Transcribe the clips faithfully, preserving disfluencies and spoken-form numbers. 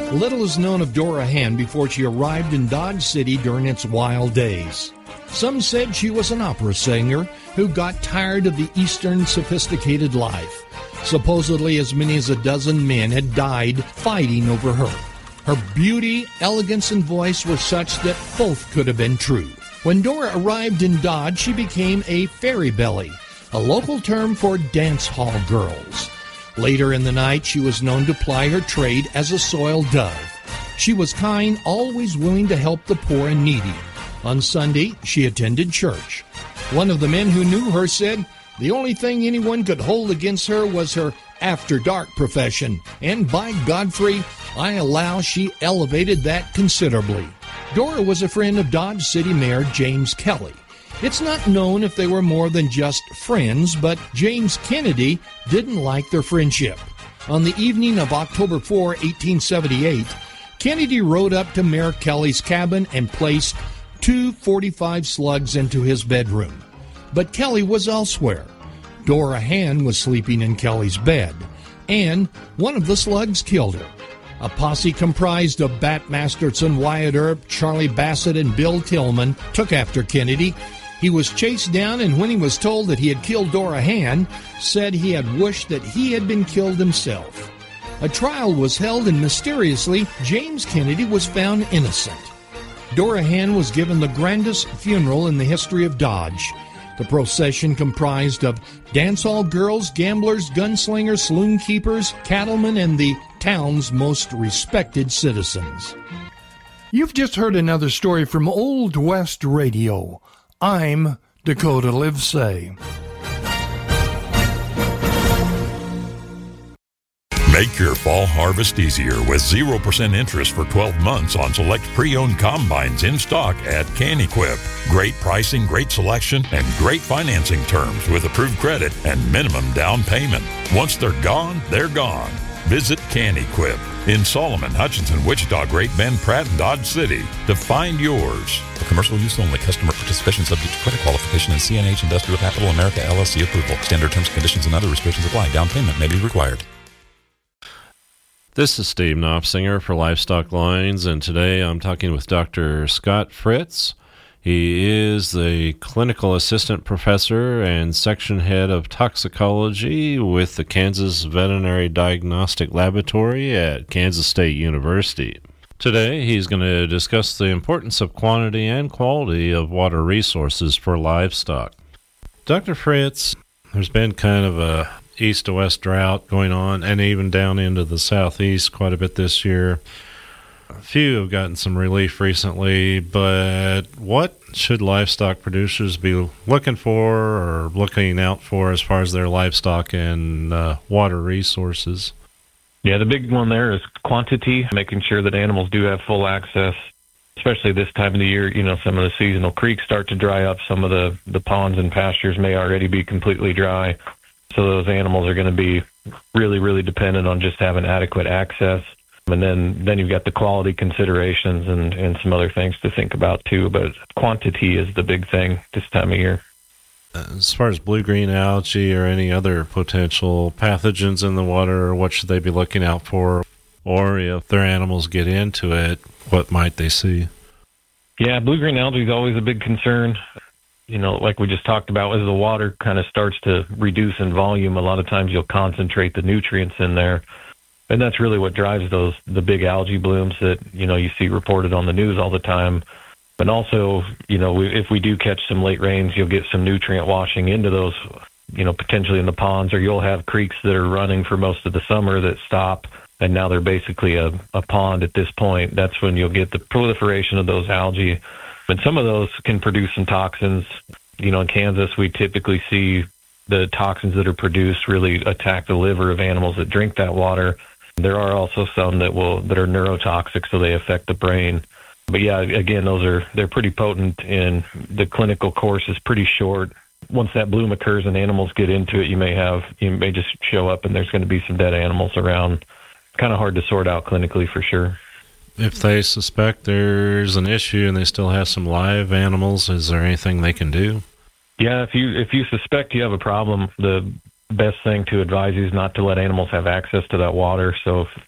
Little is known of Dora Hand before she arrived in Dodge City during its wild days. Some said she was an opera singer who got tired of the Eastern sophisticated life. Supposedly as many as a dozen men had died fighting over her. Her beauty, elegance, and voice were such that both could have been true. When Dora arrived in Dodge, she became a fairy belly, a local term for dance hall girls. Later in the night, she was known to ply her trade as a soiled dove. She was kind, always willing to help the poor and needy. On Sunday, she attended church. One of the men who knew her said the only thing anyone could hold against her was her after-dark profession, and by Godfrey, I allow she elevated that considerably. Dora was a friend of Dodge City Mayor James Kelly. It's not known if they were more than just friends, but James Kennedy didn't like their friendship. On the evening of October fourth, eighteen seventy-eight, Kennedy rode up to Mayor Kelly's cabin and placed two forty-five slugs into his bedroom. But Kelly was elsewhere. Dora Hand was sleeping in Kelly's bed, and one of the slugs killed her. A posse comprised of Bat Masterson, Wyatt Earp, Charlie Bassett, and Bill Tillman took after Kennedy. He was chased down, and when he was told that he had killed Dora Hand, said he had wished that he had been killed himself. A trial was held, and mysteriously, James Kennedy was found innocent. Dora Hand was given the grandest funeral in the history of Dodge. The procession comprised of dance hall girls, gamblers, gunslingers, saloon keepers, cattlemen, and the town's most respected citizens. You've just heard another story from Old West Radio. I'm Dakota Livesay. Make your fall harvest easier with zero percent interest for twelve months on select pre-owned combines in stock at CanEquip. Great pricing, great selection, and great financing terms with approved credit and minimum down payment. Once they're gone, they're gone. Visit CanEquip in Solomon, Hutchinson, Wichita, Great Bend, Pratt, and Dodge City to find yours. For commercial use only. Customer participation subject to credit qualification and C N H Industrial Capital America L L C approval. Standard terms, conditions, and other restrictions apply. Down payment may be required. This is Steve Knopfsinger for Livestock Lines, and today I'm talking with Doctor Scott Fritz. He is the clinical assistant professor and section head of toxicology with the Kansas Veterinary Diagnostic Laboratory at Kansas State University. Today, he's going to discuss the importance of quantity and quality of water resources for livestock. Doctor Fritz, there's been kind of a east to west drought going on, and even down into the southeast quite a bit this year. A few have gotten some relief recently, but what should livestock producers be looking for or looking out for as far as their livestock and uh, water resources? Yeah, the big one there is quantity, making sure that animals do have full access, especially this time of the year. You know, some of the seasonal creeks start to dry up. Some of the, the ponds and pastures may already be completely dry. So those animals are going to be really, really dependent on just having adequate access. And then, then you've got the quality considerations and, and some other things to think about too. But quantity is the big thing this time of year. As far as blue-green algae or any other potential pathogens in the water, what should they be looking out for? Or if their animals get into it, what might they see? Yeah, blue-green algae is always a big concern. You know, like we just talked about, as the water kind of starts to reduce in volume, a lot of times you'll concentrate the nutrients in there. And that's really what drives those, the big algae blooms that, you know, you see reported on the news all the time. But also, you know, we, if we do catch some late rains, you'll get some nutrient washing into those, you know, potentially in the ponds, or you'll have creeks that are running for most of the summer that stop, and now they're basically a, a pond at this point. That's when you'll get the proliferation of those algae. And some of those can produce some toxins. You know, in Kansas, we typically see the toxins that are produced really attack the liver of animals that drink that water. There are also some that will that are neurotoxic, so they affect the brain. But yeah, again, those are they're pretty potent, and the clinical course is pretty short. Once that bloom occurs and animals get into it, you may have you may just show up and there's going to be some dead animals around. Kind of hard to sort out clinically for sure. If they suspect there's an issue and they still have some live animals, is there anything they can do? Yeah, if you if you suspect you have a problem, the best thing to advise you is not to let animals have access to that water. So if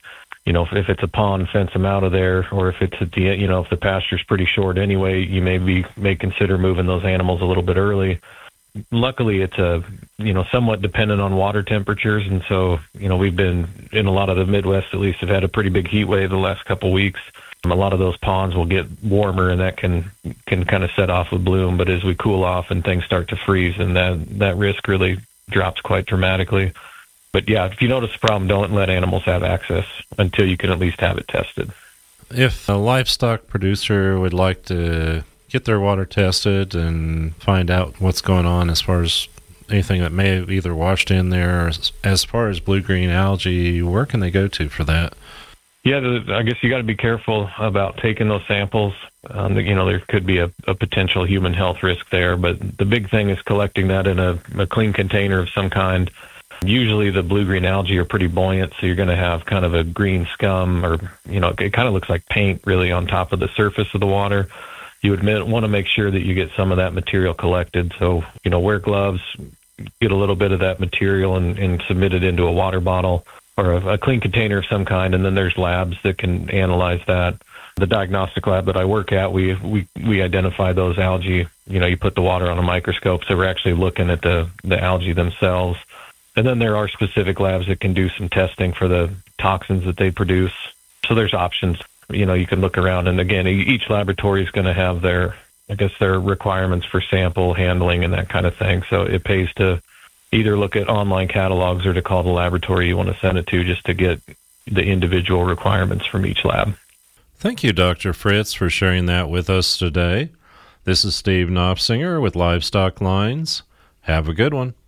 you know, if, if it's a pond, fence them out of there, or if it's at the, you know, if the pasture's pretty short anyway, you may be, may consider moving those animals a little bit early. Luckily, it's a, you know, somewhat dependent on water temperatures. And so, you know, we've been in a lot of the Midwest, at least, have had a pretty big heat wave the last couple of weeks. A lot of those ponds will get warmer, and that can, can kind of set off with bloom. But as we cool off and things start to freeze, and that, that risk really drops quite dramatically. But yeah, if you notice a problem, don't let animals have access until you can at least have it tested. If a livestock producer would like to get their water tested and find out what's going on as far as anything that may have either washed in there, or as, as far as blue-green algae, where can they go to for that? Yeah, the, I guess you got to be careful about taking those samples. Um, you know, there could be a, a potential human health risk there, but the big thing is collecting that in a, a clean container of some kind. Usually the blue-green algae are pretty buoyant, so you're going to have kind of a green scum, or, you know, it kind of looks like paint really on top of the surface of the water. You would want to make sure that you get some of that material collected. So, you know, wear gloves, get a little bit of that material and, and submit it into a water bottle or a, a clean container of some kind. And then there's labs that can analyze that. The diagnostic lab that I work at, we, we, we identify those algae. You know, you put the water on a microscope, so we're actually looking at the, the algae themselves. And then there are specific labs that can do some testing for the toxins that they produce. So there's options. You know, you can look around, and again, each laboratory is going to have their, I guess, their requirements for sample handling and that kind of thing. So it pays to either look at online catalogs or to call the laboratory you want to send it to, just to get the individual requirements from each lab. Thank you, Doctor Fritz, for sharing that with us today. This is Steve Knopfsinger with Livestock Lines. Have a good one.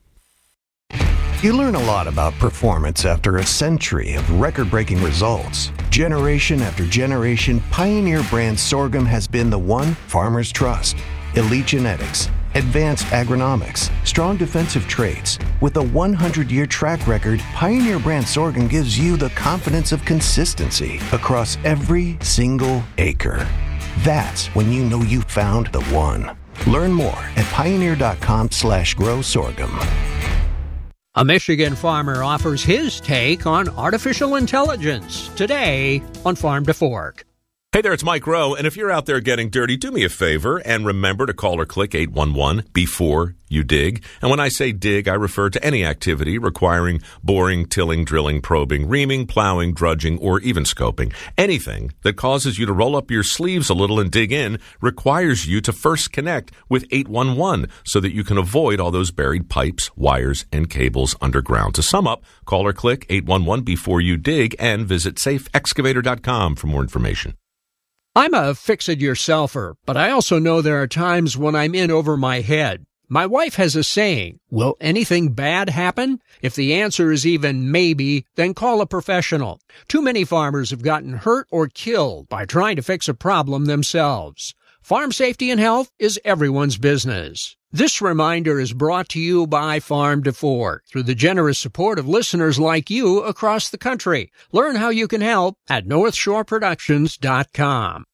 You learn a lot about performance after a century of record-breaking results. Generation after generation, Pioneer brand sorghum has been the one farmers trust. Elite genetics, advanced agronomics, strong defensive traits. With a one hundred year track record, Pioneer brand sorghum gives you the confidence of consistency across every single acre. That's when you know you found the one. Learn more at pioneer.com slash grow sorghum. A Michigan farmer offers his take on artificial intelligence today on Farm to Fork. Hey there, it's Mike Rowe, and if you're out there getting dirty, do me a favor and remember to call or click eight one one before you dig. And when I say dig, I refer to any activity requiring boring, tilling, drilling, probing, reaming, plowing, drudging, or even scoping. Anything that causes you to roll up your sleeves a little and dig in requires you to first connect with eight one one so that you can avoid all those buried pipes, wires, and cables underground. To sum up, call or click eight one one before you dig and visit safe excavator dot com for more information. I'm a fix-it-yourselfer, but I also know there are times when I'm in over my head. My wife has a saying, will anything bad happen? If the answer is even maybe, then call a professional. Too many farmers have gotten hurt or killed by trying to fix a problem themselves. Farm safety and health is everyone's business. This reminder is brought to you by Farm to Fork through the generous support of listeners like you across the country. Learn how you can help at north shore productions dot com.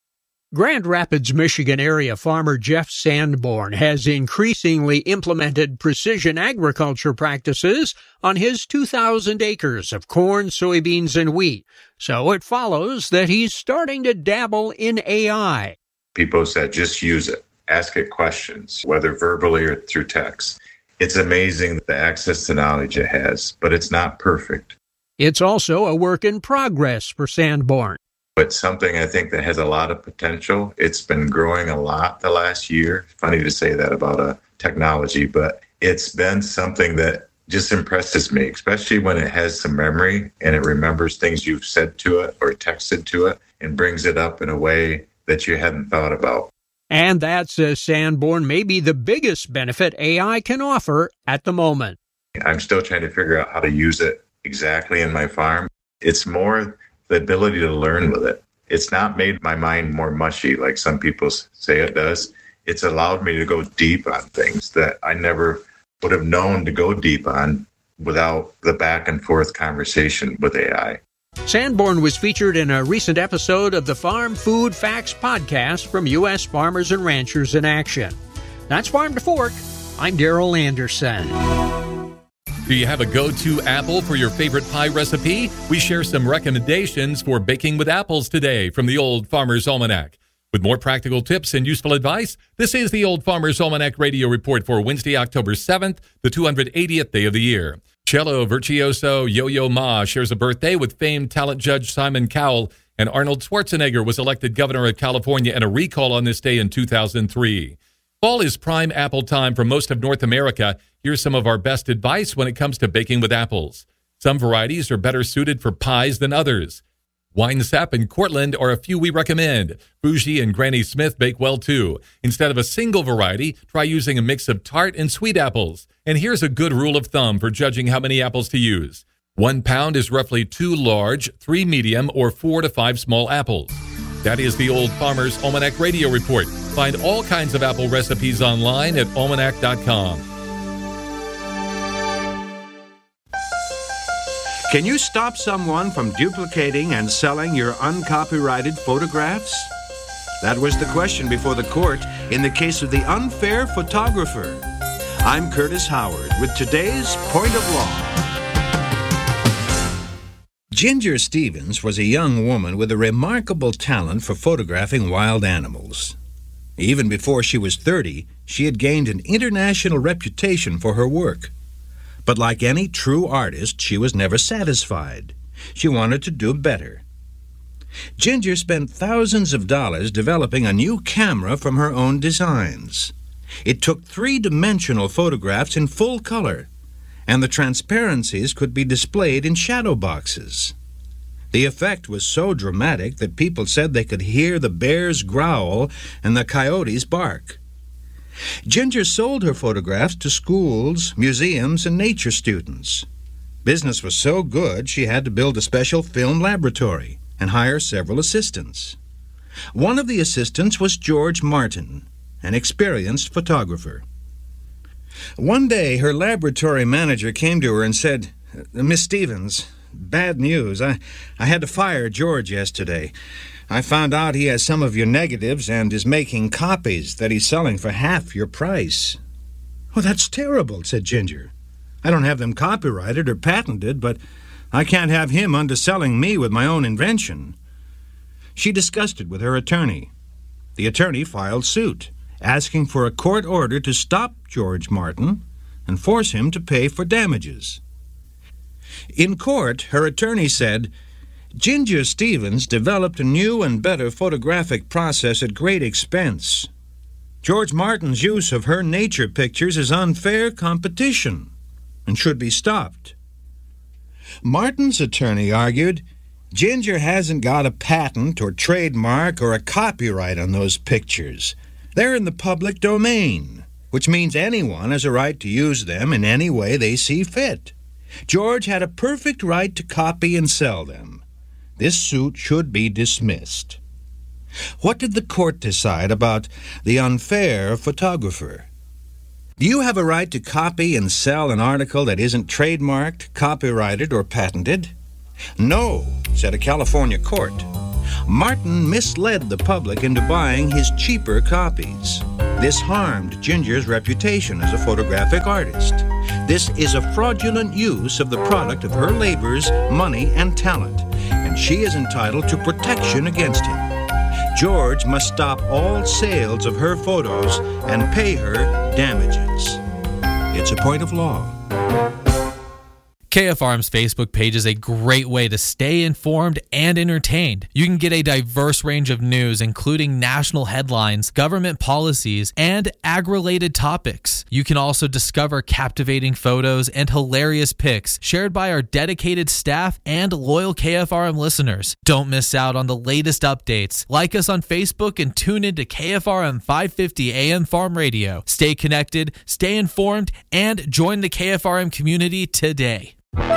Grand Rapids, Michigan area farmer Jeff Sanborn has increasingly implemented precision agriculture practices on his two thousand acres of corn, soybeans, and wheat. So it follows that he's starting to dabble in A I. People said, just use it. Ask it questions, whether verbally or through text. It's amazing the access to knowledge it has, but it's not perfect. It's also a work in progress for Sanborn. But something I think that has a lot of potential. It's been growing a lot the last year. Funny to say that about a technology, but it's been something that just impresses me, especially when it has some memory and it remembers things you've said to it or texted to it and brings it up in a way that you hadn't thought about. And that, says Sanborn, may be the biggest benefit A I can offer at the moment. I'm still trying to figure out how to use it exactly in my farm. It's more the ability to learn with it. It's not made my mind more mushy like some people say it does. It's allowed me to go deep on things that I never would have known to go deep on without the back and forth conversation with A I. Sanborn was featured in a recent episode of the Farm Food Facts podcast from U S Farmers and Ranchers in Action. That's Farm to Fork. I'm Darrell Anderson. Do you have a go-to apple for your favorite pie recipe? We share some recommendations for baking with apples today from the Old Farmer's Almanac. With more practical tips and useful advice, this is the Old Farmer's Almanac Radio Report for Wednesday, October seventh, the two hundred eightieth day of the year. Cello virtuoso Yo-Yo Ma shares a birthday with famed talent judge Simon Cowell, and Arnold Schwarzenegger was elected governor of California in a recall on this day in two thousand three. Fall is prime apple time for most of North America. Here's some of our best advice when it comes to baking with apples. Some varieties are better suited for pies than others. Winesap and Cortland are a few we recommend. Fuji and Granny Smith bake well too. Instead of a single variety, try using a mix of tart and sweet apples. And here's a good rule of thumb for judging how many apples to use. One pound is roughly two large, three medium, or four to five small apples. That is the Old Farmer's Almanac Radio Report. Find all kinds of apple recipes online at almanac dot com. Can you stop someone from duplicating and selling your uncopyrighted photographs? That was the question before the court in the case of the unfair photographer. I'm Curtis Howard with today's Point of Law. Ginger Stevens was a young woman with a remarkable talent for photographing wild animals. Even before she was thirty, she had gained an international reputation for her work. But like any true artist, she was never satisfied. She wanted to do better. Ginger spent thousands of dollars developing a new camera from her own designs. It took three-dimensional photographs in full color, and the transparencies could be displayed in shadow boxes. The effect was so dramatic that people said they could hear the bears growl and the coyotes bark. Ginger sold her photographs to schools, museums, and nature students. Business was so good she had to build a special film laboratory and hire several assistants. One of the assistants was George Martin, an experienced photographer. One day, her laboratory manager came to her and said, "Miss Stevens, bad news. I, I had to fire George yesterday. I found out he has some of your negatives and is making copies that he's selling for half your price." "Oh, that's terrible," said Ginger. "I don't have them copyrighted or patented, but I can't have him underselling me with my own invention." She discussed it with her attorney. The attorney filed suit, asking for a court order to stop George Martin and force him to pay for damages. In court, her attorney said, "Ginger Stevens developed a new and better photographic process at great expense. George Martin's use of her nature pictures is unfair competition and should be stopped." Martin's attorney argued, "Ginger hasn't got a patent or trademark or a copyright on those pictures. They're in the public domain, which means anyone has a right to use them in any way they see fit. George had a perfect right to copy and sell them. This suit should be dismissed." What did the court decide about the unfair photographer? Do you have a right to copy and sell an article that isn't trademarked, copyrighted, or patented? No, said a California court. Martin misled the public into buying his cheaper copies. This harmed Ginger's reputation as a photographic artist. This is a fraudulent use of the product of her labors, money, and talent, and she is entitled to protection against him. George must stop all sales of her photos and pay her damages. It's a point of law. K F R M's Facebook page is a great way to stay informed and entertained. You can get a diverse range of news, including national headlines, government policies, and ag-related topics. You can also discover captivating photos and hilarious pics shared by our dedicated staff and loyal K F R M listeners. Don't miss out on the latest updates. Like us on Facebook and tune into K F R M five fifty A M Farm Radio. Stay connected, stay informed, and join the K F R M community today.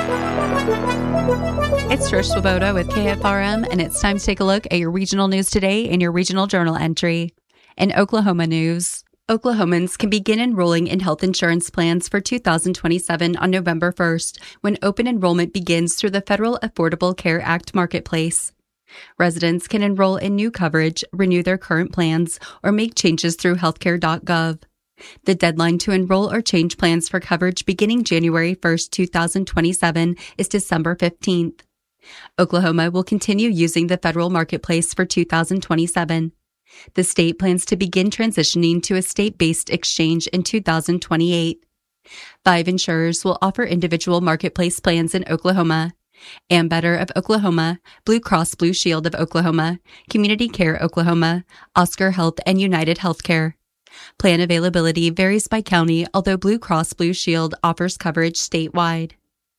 It's Trish Swoboda with K F R M, and it's time to take a look at your regional news today in your regional journal entry. In Oklahoma news, Oklahomans can begin enrolling in health insurance plans for two thousand twenty-seven on November first, when open enrollment begins through the Federal Affordable Care Act Marketplace. Residents can enroll in new coverage, renew their current plans, or make changes through healthcare dot gov. The deadline to enroll or change plans for coverage beginning January first, twenty twenty-seven is December fifteenth. Oklahoma will continue using the federal marketplace for two thousand twenty-seven. The state plans to begin transitioning to a state-based exchange in two thousand twenty-eight. Five insurers will offer individual marketplace plans in Oklahoma: Ambetter of Oklahoma, Blue Cross Blue Shield of Oklahoma, Community Care Oklahoma, Oscar Health, and United Healthcare. Plan availability varies by county, although Blue Cross Blue Shield offers coverage statewide.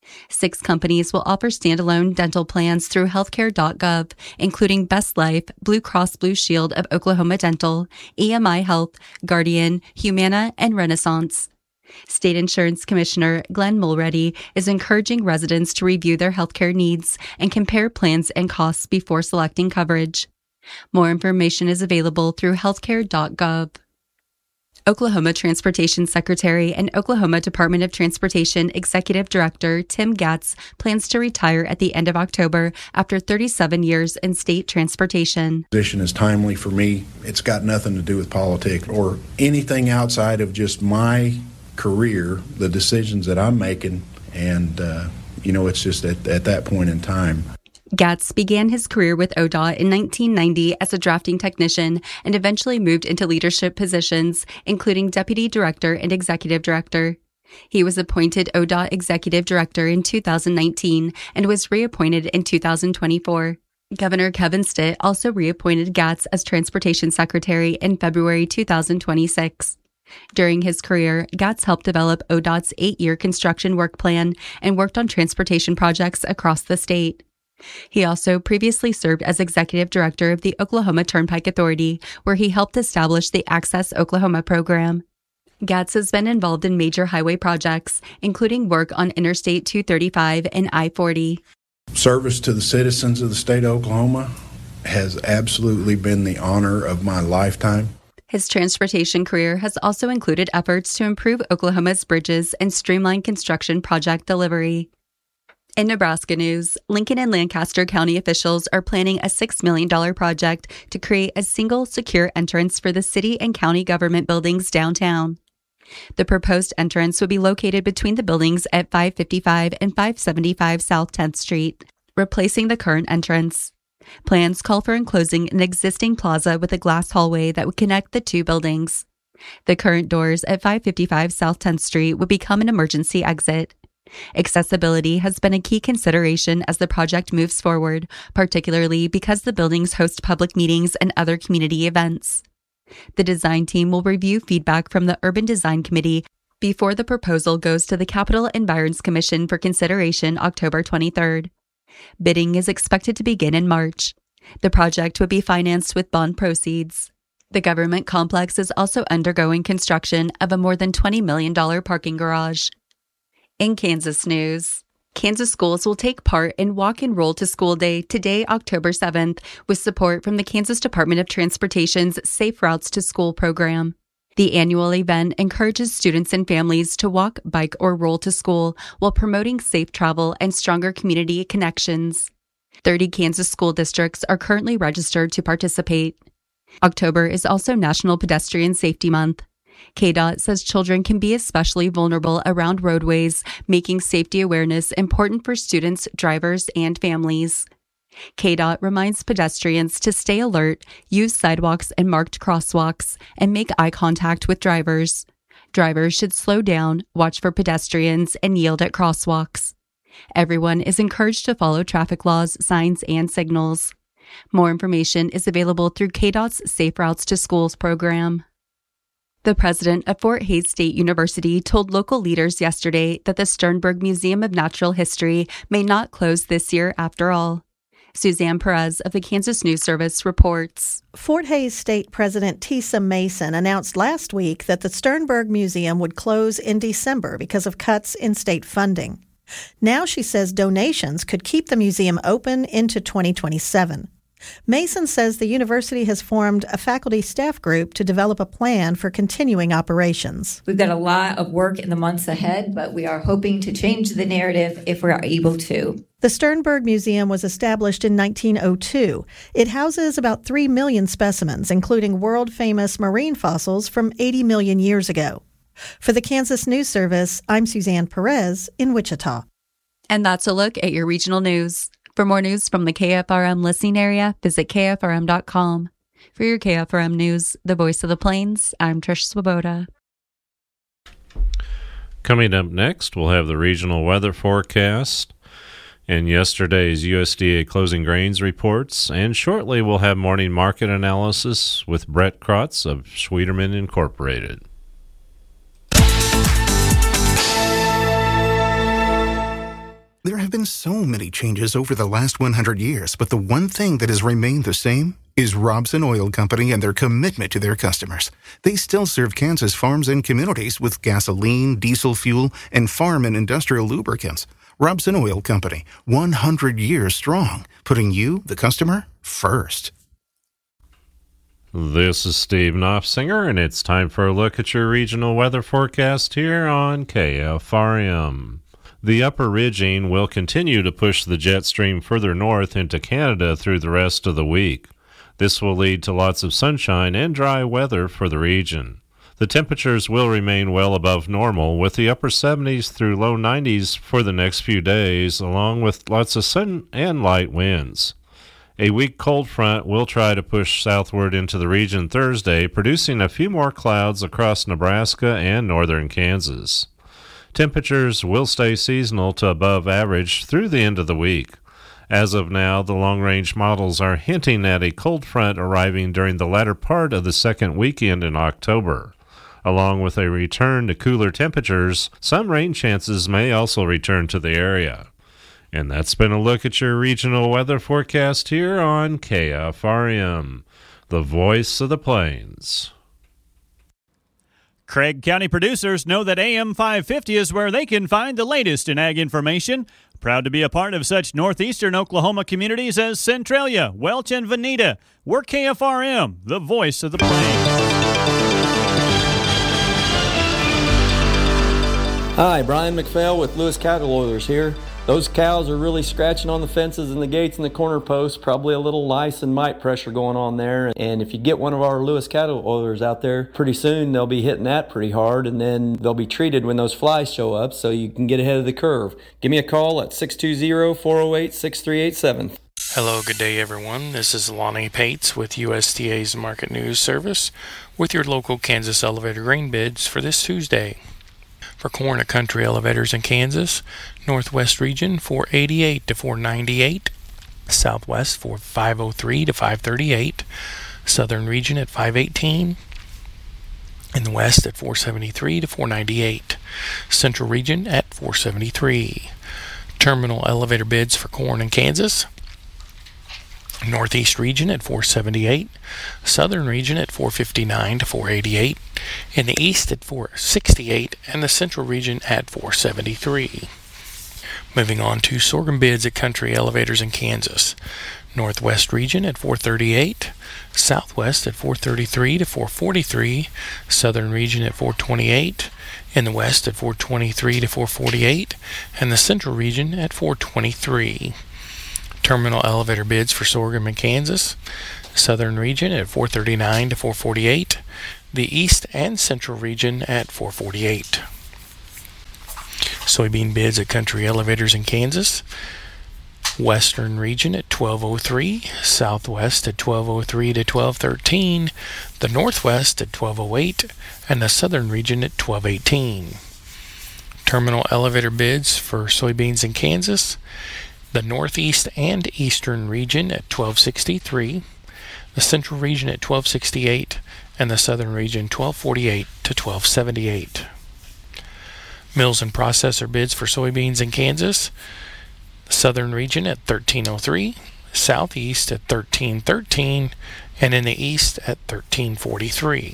Six companies will offer standalone dental plans through healthcare dot gov, including Best Life, Blue Cross Blue Shield of Oklahoma Dental, E M I Health, Guardian, Humana, and Renaissance. State Insurance Commissioner Glenn Mulready is encouraging residents to review their healthcare needs and compare plans and costs before selecting coverage. More information is available through healthcare dot gov. Oklahoma Transportation Secretary and Oklahoma Department of Transportation Executive Director Tim Gatz plans to retire at the end of October after thirty-seven years in state transportation. The position is timely for me. It's got nothing to do with politics or anything outside of just my career, the decisions that I'm making, and, uh, you know, it's just at, at that point in time. Gatz began his career with O D O T in nineteen ninety as a drafting technician and eventually moved into leadership positions, including Deputy Director and Executive Director. He was appointed O D O T Executive Director in two thousand nineteen and was reappointed in two thousand twenty-four. Governor Kevin Stitt also reappointed Gatz as Transportation Secretary in February two thousand twenty-six. During his career, Gatz helped develop O D O T's eight-year construction work plan and worked on transportation projects across the state. He also previously served as Executive Director of the Oklahoma Turnpike Authority, where he helped establish the Access Oklahoma program. Gatz has been involved in major highway projects, including work on Interstate two thirty-five and I forty. Service to the citizens of the state of Oklahoma has absolutely been the honor of my lifetime. His transportation career has also included efforts to improve Oklahoma's bridges and streamline construction project delivery. In Nebraska news, Lincoln and Lancaster County officials are planning a six million dollars project to create a single secure entrance for the city and county government buildings downtown. The proposed entrance would be located between the buildings at five fifty-five and five seventy-five South tenth Street, replacing the current entrance. Plans call for enclosing an existing plaza with a glass hallway that would connect the two buildings. The current doors at five fifty-five South tenth Street would become an emergency exit. Accessibility has been a key consideration as the project moves forward, particularly because the buildings host public meetings and other community events. The design team will review feedback from the Urban Design Committee before the proposal goes to the Capitol Environs Commission for consideration October twenty-third. Bidding is expected to begin in March. The project would be financed with bond proceeds. The government complex is also undergoing construction of a more than twenty million dollars parking garage. In Kansas news, Kansas schools will take part in Walk and Roll to School Day today, October seventh, with support from the Kansas Department of Transportation's Safe Routes to School program. The annual event encourages students and families to walk, bike, or roll to school while promoting safe travel and stronger community connections. thirty Kansas school districts are currently registered to participate. October is also National Pedestrian Safety Month. K D O T says children can be especially vulnerable around roadways, making safety awareness important for students, drivers, and families. K D O T reminds pedestrians to stay alert, use sidewalks and marked crosswalks, and make eye contact with drivers. Drivers should slow down, watch for pedestrians, and yield at crosswalks. Everyone is encouraged to follow traffic laws, signs, and signals. More information is available through K D O T's Safe Routes to Schools program. The president of Fort Hays State University told local leaders yesterday that the Sternberg Museum of Natural History may not close this year after all. Suzanne Perez of the Kansas News Service reports. Fort Hays State President Tisa Mason announced last week that the Sternberg Museum would close in December because of cuts in state funding. Now she says donations could keep the museum open into twenty twenty-seven. Mason says the university has formed a faculty staff group to develop a plan for continuing operations. We've got a lot of work in the months ahead, but we are hoping to change the narrative if we're able to. The Sternberg Museum was established in nineteen oh two. It houses about three million specimens, including world-famous marine fossils from eighty million years ago. For the Kansas News Service, I'm Suzanne Perez in Wichita. And that's a look at your regional news. For more news from the K F R M listening area, visit K F R M dot com. For your K F R M News, the voice of the plains, I'm Trish Swoboda. Coming up next, we'll have the regional weather forecast and yesterday's U S D A closing grains reports. And shortly, we'll have morning market analysis with Brett Krotz of Schwieterman Incorporated. There have been so many changes over the last one hundred years, but the one thing that has remained the same is Robson Oil Company and their commitment to their customers. They still serve Kansas farms and communities with gasoline, diesel fuel, and farm and industrial lubricants. Robson Oil Company, one hundred years strong, putting you, the customer, first. This is Steve Knopfsinger, and it's time for a look at your regional weather forecast here on K F R M. The upper ridging will continue to push the jet stream further north into Canada through the rest of the week. This will lead to lots of sunshine and dry weather for the region. The temperatures will remain well above normal, with the upper seventies through low nineties for the next few days, along with lots of sun and light winds. A weak cold front will try to push southward into the region Thursday, producing a few more clouds across Nebraska and northern Kansas. Temperatures will stay seasonal to above average through the end of the week. As of now, the long-range models are hinting at a cold front arriving during the latter part of the second weekend in October. Along with a return to cooler temperatures, some rain chances may also return to the area. And that's been a look at your regional weather forecast here on K F R M, the voice of the plains. Craig County producers know that A M five fifty is where they can find the latest in ag information. Proud to be a part of such northeastern Oklahoma communities as Centralia, Welch, and Veneta. We're K F R M, the voice of the plains. Hi, Brian McPhail with Lewis Cattle Oilers here. Those cows are really scratching on the fences and the gates and the corner posts, probably a little lice and mite pressure going on there. And if you get one of our Lewis Cattle Oilers out there, pretty soon they'll be hitting that pretty hard, and then they'll be treated when those flies show up so you can get ahead of the curve. Give me a call at six two zero, four oh eight, six three eight seven. Hello, good day everyone. This is Lonnie Pates with U S D A's Market News Service with your local Kansas elevator grain bids for this Tuesday. For corn at Country Elevators in Kansas, Northwest region four eighty-eight to four ninety-eight, Southwest for five oh three to five thirty-eight, Southern region at five eighteen, in the West at four seventy-three to four ninety-eight, Central region at four seventy-three. Terminal elevator bids for corn in Kansas, Northeast region at four seventy-eight, Southern region at four fifty-nine to four eighty-eight, in the East at four sixty-eight, and the Central region at four seventy-three. Moving on to sorghum bids at Country Elevators in Kansas. Northwest region at four thirty-eight, Southwest at four thirty-three to four forty-three, Southern region at four twenty-eight, in the West at four twenty-three to four forty-eight, and the Central region at four twenty-three. Terminal elevator bids for sorghum in Kansas. Southern region at four thirty-nine to four forty-eight. The East and Central region at four forty-eight. Soybean bids at Country Elevators in Kansas. Western region at twelve oh three. Southwest at twelve oh three to twelve thirteen. The Northwest at twelve oh eight. And the Southern region at twelve eighteen. Terminal elevator bids for soybeans in Kansas. The Northeast and Eastern region at twelve sixty-three, the Central region at twelve sixty-eight, and the Southern region twelve forty-eight to twelve seventy-eight. Mills and processor bids for soybeans in Kansas, the Southern region at thirteen oh three, Southeast at thirteen thirteen, and in the East at thirteen forty-three.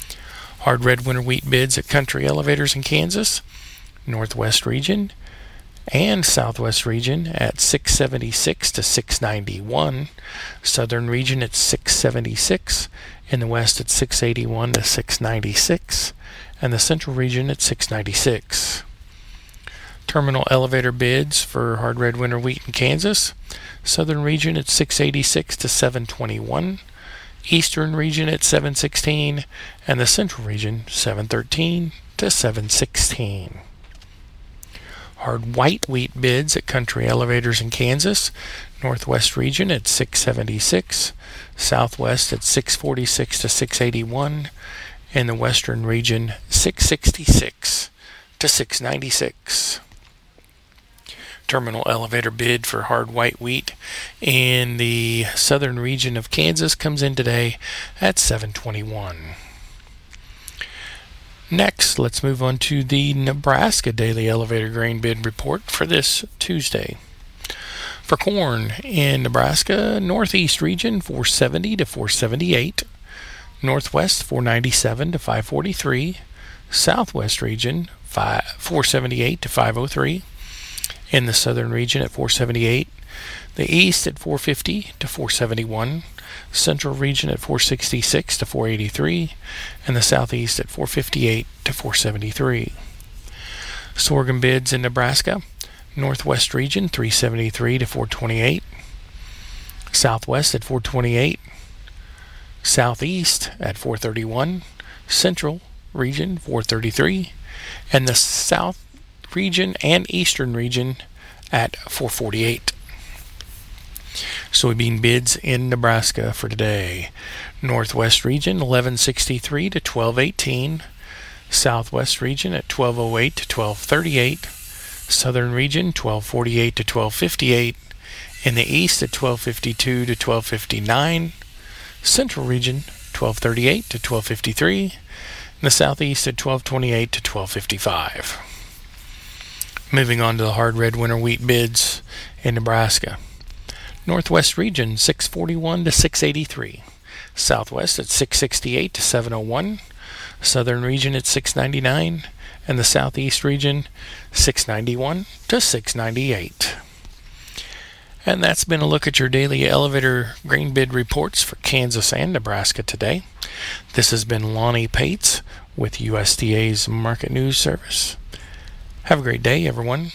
Hard red winter wheat bids at Country Elevators in Kansas, Northwest region and Southwest region at six seventy-six to six ninety-one. Southern region at six seventy-six. In the west at six eighty-one to six ninety-six. And the central region at six ninety-six. Terminal elevator bids for hard red winter wheat in Kansas. Southern region at six eighty-six to seven twenty-one. Eastern region at seven sixteen. And the central region seven thirteen to seven sixteen. Hard white wheat bids at Country Elevators in Kansas. Northwest region at six seventy-six. Southwest at six forty-six to six eighty-one. In the western region, six sixty-six to six ninety-six. Terminal elevator bid for hard white wheat in the southern region of Kansas comes in today at seven twenty-one. Next, let's move on to the Nebraska Daily Elevator Grain Bid Report for this Tuesday. For corn in Nebraska, northeast region four seventy to four seventy-eight. Northwest four ninety-seven to five forty-three, Southwest region four seventy-eight to five oh three, in the Southern region at four seventy-eight, the East at four fifty to four seventy-one, Central region at four sixty-six to four eighty-three, and the Southeast at four fifty-eight to four seventy-three. Sorghum bids in Nebraska, Northwest region three seventy-three to four twenty-eight, Southwest at four twenty-eight, Southeast at four thirty-one, Central region four thirty-three, and the South region and Eastern region at four forty-eight. Soybean bids in Nebraska for today. Northwest region eleven sixty-three to twelve eighteen, Southwest region at twelve oh eight to twelve thirty-eight, Southern region twelve forty-eight to twelve fifty-eight, in the East at twelve fifty-two to twelve fifty-nine, Central region twelve thirty-eight to twelve fifty-three, and the Southeast at twelve twenty-eight to twelve fifty-five. Moving on to the hard red winter wheat bids in Nebraska. Northwest region six forty-one to six eighty-three, Southwest at six sixty-eight to seven oh one, Southern region at six ninety-nine, and the Southeast region six ninety-one to six ninety-eight. And that's been a look at your daily elevator grain bid reports for Kansas and Nebraska today. This has been Lonnie Pates with U S D A's Market News Service. Have a great day, everyone.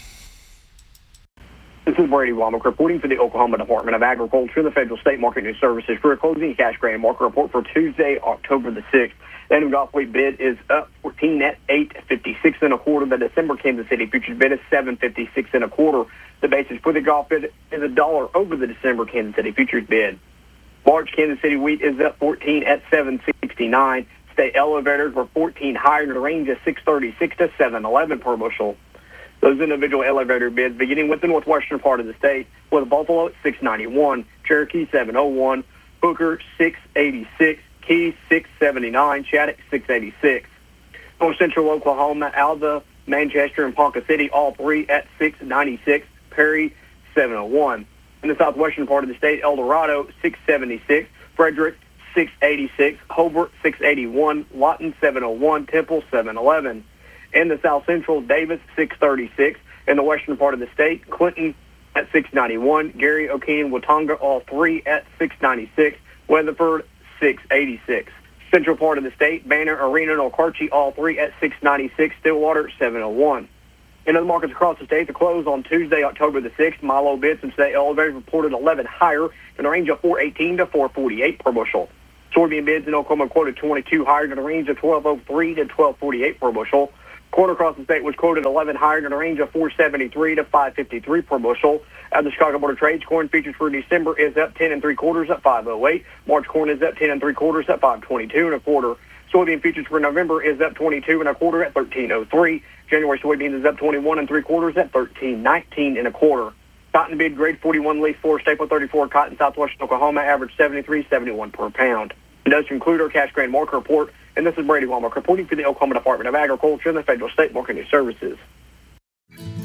This is Brady Womack reporting for the Oklahoma Department of Agriculture and the Federal State Market News Services for a closing cash grain market report for Tuesday, October the sixth. The annual Gulf wheat bid is up fourteen at eight fifty-six and a quarter. The December Kansas City futures bid is seven fifty-six and a quarter. The basis for the Gulf bid is a dollar over the December Kansas City futures bid. March Kansas City wheat is up fourteen at seven sixty-nine. State elevators were fourteen higher in the range of six thirty-six to seven eleven per bushel. Those individual elevator bids, beginning with the northwestern part of the state, with Buffalo at six ninety-one, Cherokee seven oh one, Hooker six eighty-six, Key six seventy-nine, Shattuck six eighty-six. North Central Oklahoma, Alva, Manchester, and Ponca City, all three at six ninety-six, Perry seven oh one. In the southwestern part of the state, El Dorado six seventy-six, Frederick six eighty-six, Hobart six eighty-one, Lawton seven oh one, Temple seven eleven. In the south central, Davis six thirty-six. In the western part of the state, Clinton at six ninety-one, Gary, O'Kane, Watonga, all three at six ninety-six, Weatherford six eighty-six. Central part of the state, Banner, Arena, and Okarche, all three at six ninety-six, Stillwater seven oh one. In other markets across the state, the close on Tuesday, October the sixth, Milo bids and state elevators reported eleven higher in the range of four eighteen to four forty-eight per bushel. Soybean bids in Oklahoma quoted twenty-two higher in the range of twelve oh three to twelve forty-eight per bushel. Corn across the state was quoted eleven higher in the range of four seventy-three to five fifty-three per bushel. At the Chicago Board of Trade, corn futures for December is up ten and three quarters at five oh eight. March corn is up ten and three quarters at five twenty-two and a quarter. Soybean futures for November is up twenty-two and a quarter at thirteen oh three. January soybeans is up twenty-one and three quarters at thirteen nineteen and a quarter. Cotton bid grade forty-one leaf four staple thirty-four cotton southwestern Oklahoma average seventy-three seventy-one per pound. It does conclude our cash grain market report, and this is Brady Womack reporting for the Oklahoma Department of Agriculture and the Federal State Market News Services.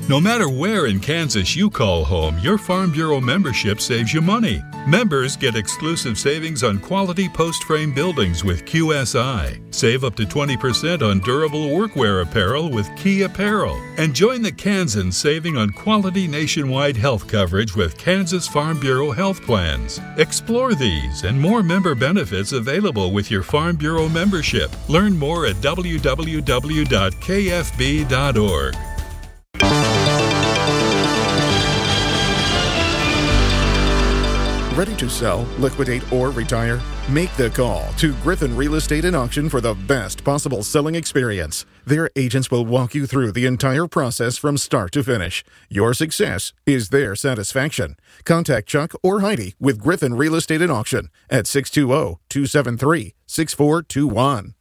No matter where in Kansas you call home, your Farm Bureau membership saves you money. Members get exclusive savings on quality post-frame buildings with Q S I. Save up to twenty percent on durable workwear apparel with Key Apparel. And join the Kansans saving on quality nationwide health coverage with Kansas Farm Bureau health plans. Explore these and more member benefits available with your Farm Bureau membership. Learn more at w w w dot k f b dot org. Ready to sell, liquidate, or retire? Make the call to Griffin Real Estate and Auction for the best possible selling experience. Their agents will walk you through the entire process from start to finish. Your success is their satisfaction. Contact Chuck or Heidi with Griffin Real Estate and Auction at six two zero, two seven three, six four two one.